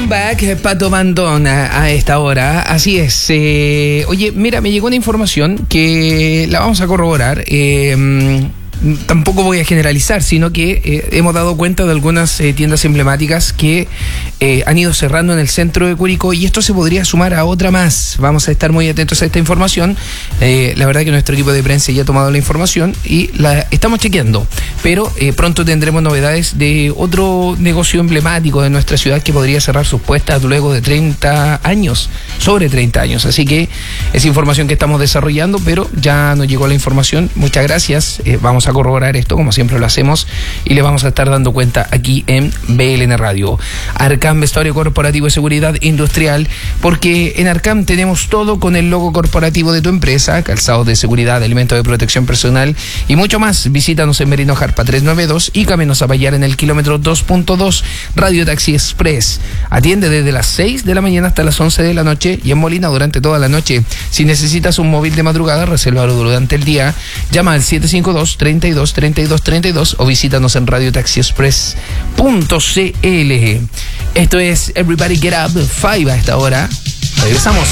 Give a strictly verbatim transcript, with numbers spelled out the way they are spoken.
back, Pato Bandón a, a esta hora. Así es. Eh, oye, mira, me llegó una información que la vamos a corroborar. Eh, Tampoco voy a generalizar, sino que eh, hemos dado cuenta de algunas eh, tiendas emblemáticas que eh, han ido cerrando en el centro de Curicó, y esto se podría sumar a otra más. Vamos a estar muy atentos a esta información. Eh, la verdad que nuestro equipo de prensa ya ha tomado la información y la estamos chequeando, pero eh, pronto tendremos novedades de otro negocio emblemático de nuestra ciudad que podría cerrar sus puertas luego de treinta años, sobre treinta años. Así que es información que estamos desarrollando, pero ya nos llegó la información. Muchas gracias. Eh, vamos a corroborar esto como siempre lo hacemos y le vamos a estar dando cuenta aquí en B L N Radio. Arcam, vestuario corporativo y seguridad industrial, porque en Arcam tenemos todo con el logo corporativo de tu empresa: calzados de seguridad, elementos de protección personal y mucho más. Visítanos en Merino Jarpa trescientos noventa y dos y Camino Zapallar en el kilómetro dos punto dos. Radio Taxi Express atiende desde las seis de la mañana hasta las once de la noche y en Molina durante toda la noche. Si necesitas un móvil de madrugada, resérvalo durante el día. Llama al siete cinco dos, treinta y dos, treinta y dos, treinta y dos o visítanos en radio taxi express punto c l. Esto es Everybody Get Up, Five a esta hora. Regresamos.